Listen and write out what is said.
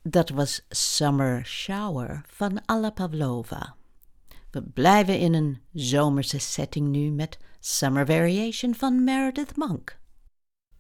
Dat was Summer Shower van Alla Pavlova. We blijven in een zomerse setting nu met Summer Variation van Meredith Monk.